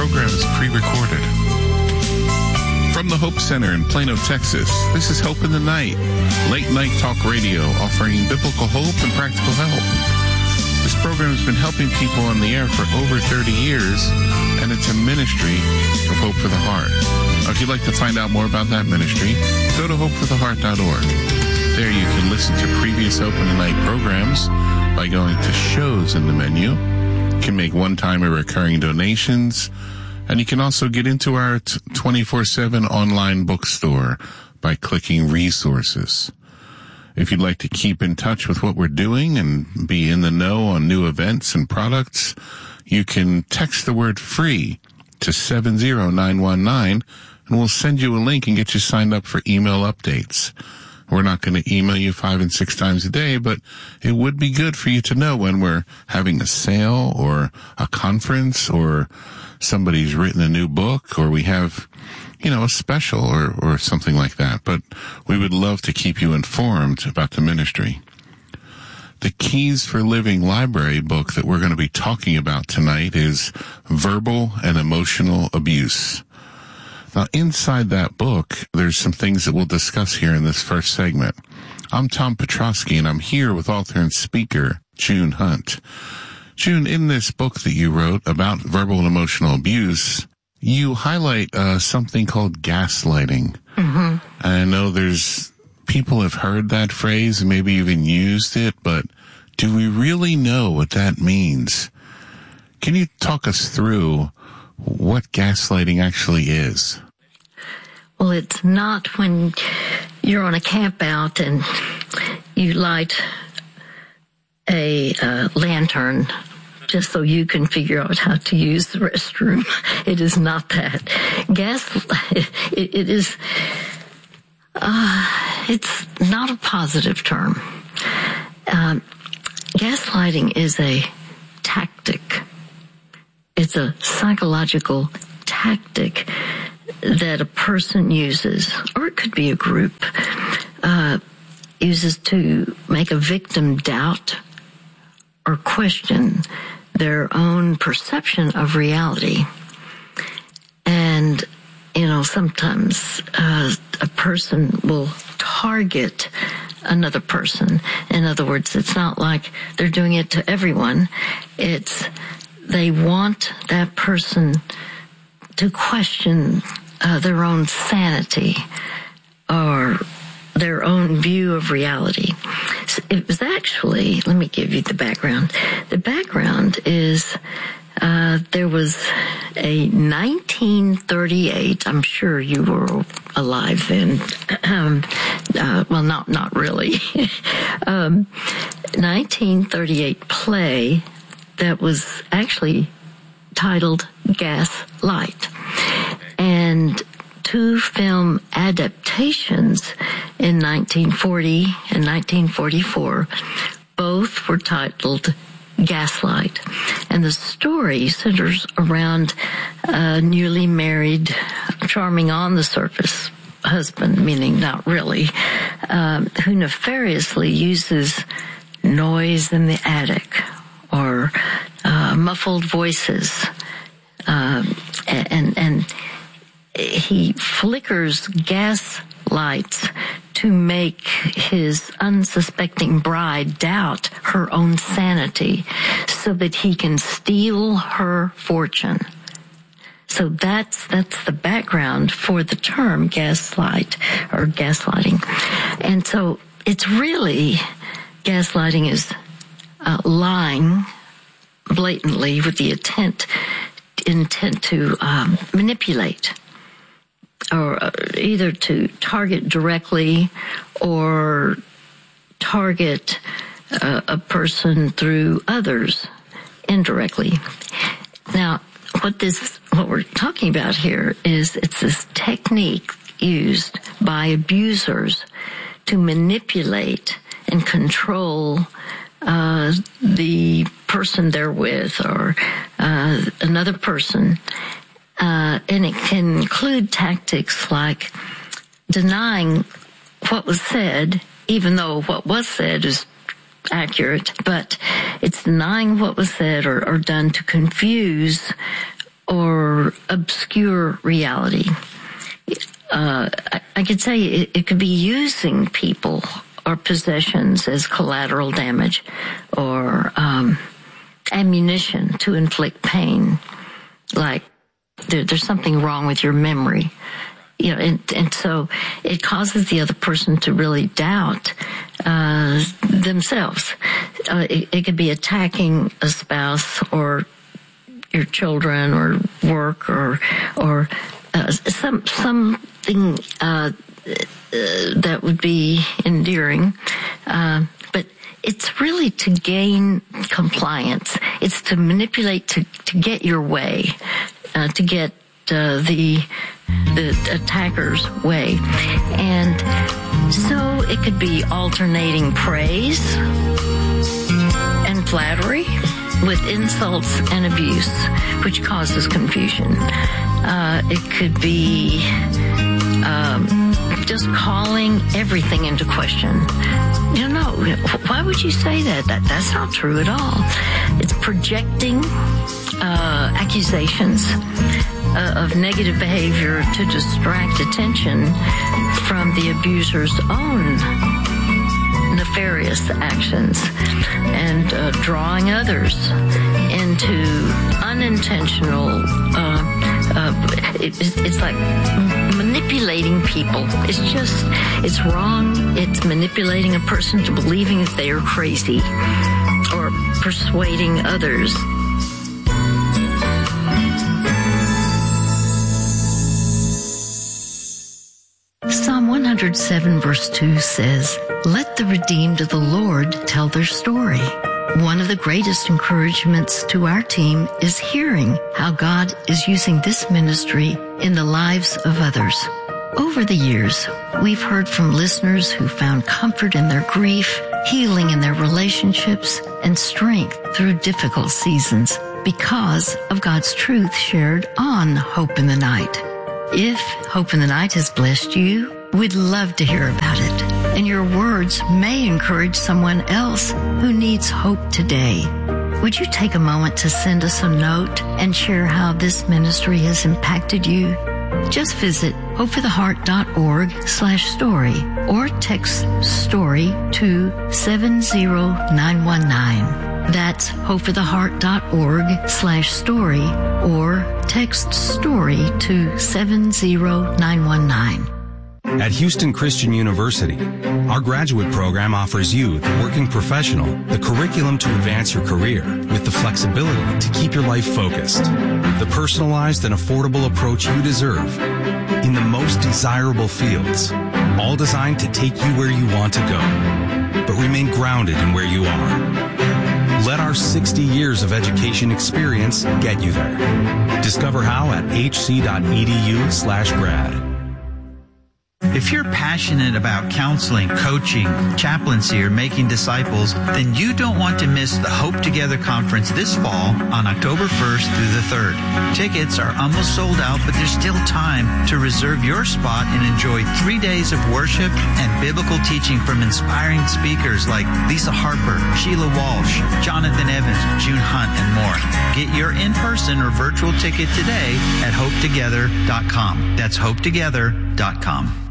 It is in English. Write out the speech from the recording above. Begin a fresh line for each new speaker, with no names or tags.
program is pre-recorded. From the Hope Center in Plano, Texas, this is Hope in the Night, late-night talk radio offering biblical hope and practical help. This program has been helping people on the air for over 30 years, and it's a ministry of Hope for the Heart. Now, if you'd like to find out more about that ministry, go to hopefortheheart.org. There you can listen to previous Hope in the Night programs by going to shows in the menu. You can make one-time or recurring donations, and you can also get into our 24/7 online bookstore by clicking resources. If you'd like to keep in touch with what we're doing and be in the know on new events and products, you can text the word free to 70919, and we'll send you a link and get you signed up for email updates. We're not going to email you 5 and 6 times a day, but it would be good for you to know when we're having a sale or a conference or somebody's written a new book or we have, a special or something like that. But we would love to keep you informed about the ministry. The Keys for Living library book that we're going to be talking about tonight is Verbal and Emotional Abuse. Now, inside that book, there's some things that we'll discuss here in this first segment. I'm Tom Petrosky, and I'm here with author and speaker June Hunt. June, in this book that you wrote about verbal and emotional abuse, you highlight something called gaslighting. Mm-hmm. I know people have heard that phrase and maybe even used it, but do we really know what that means? Can you talk us through what gaslighting actually is?
Well, it's not when you're on a camp out and you light a lantern just so you can figure out how to use the restroom. It is not that. It is, it's not a positive term. Gaslighting is a tactic. It's a psychological tactic that a person uses, or it could be a group, uses to make a victim doubt or question their own perception of reality. And, sometimes a person will target another person. In other words, it's not like they're doing it to everyone. They want that person to question their own sanity or their own view of reality. So it was actually, let me give you the background. The background is there was a 1938, I'm sure you were alive then, well, not really, 1938 play that was actually titled Gaslight. And 2 film adaptations in 1940 and 1944, both were titled Gaslight. And the story centers around a newly married, charming on the surface husband, meaning not really, who nefariously uses noise in the attic or muffled voices, and he flickers gas lights to make his unsuspecting bride doubt her own sanity so that he can steal her fortune. So that's the background for the term gaslight or gaslighting. And so it's really, gaslighting is lying blatantly with the intent to manipulate, or either to target directly or target a person through others indirectly. Now, what we're talking about here is it's this technique used by abusers to manipulate and control the person they're with or another person. And it can include tactics like denying what was said, even though what was said is accurate, but it's denying what was said or done to confuse or obscure reality. I could say it could be using people or possessions as collateral damage, or ammunition to inflict pain, like there's something wrong with your memory. And so it causes the other person to really doubt themselves. It could be attacking a spouse or your children or work or something that would be endearing. But it's really to gain compliance. It's to manipulate to get your way, to get the attacker's way. And so it could be alternating praise and flattery with insults and abuse, which causes confusion. It could be just calling everything into question. No, why would you say that? That's not true at all. It's projecting accusations of negative behavior to distract attention from the abuser's own nefarious actions, and drawing others into unintentional it's like manipulating people. It's wrong. It's manipulating a person to believing that they are crazy, or persuading others. Psalm 107 verse 2 says, "Let the redeemed of the Lord tell their story." One of the greatest encouragements to our team is hearing how God is using this ministry in the lives of others. Over the years, we've heard from listeners who found comfort in their grief, healing in their relationships, and strength through difficult seasons because of God's truth shared on Hope in the Night. If Hope in the Night has blessed you, we'd love to hear about it. And your words may encourage someone else who needs hope today. Would you take a moment to send us a note and share how this ministry has impacted you? Just visit hopefortheheart.org/story or text STORY to 70919. That's hopefortheheart.org/story or text STORY to 70919.
At Houston Christian University, our graduate program offers you, the working professional, the curriculum to advance your career with the flexibility to keep your life focused, the personalized and affordable approach you deserve in the most desirable fields, all designed to take you where you want to go, but remain grounded in where you are. Let our 60 years of education experience get you there. Discover how at hc.edu/grad.
If you're passionate about counseling, coaching, chaplaincy, or making disciples, then you don't want to miss the Hope Together Conference this fall on October 1st through the 3rd. Tickets are almost sold out, but there's still time to reserve your spot and enjoy 3 days of worship and biblical teaching from inspiring speakers like Lisa Harper, Sheila Walsh, Jonathan Evans, June Hunt, and more. Get your in-person or virtual ticket today at hopetogether.com. That's hopetogether.com.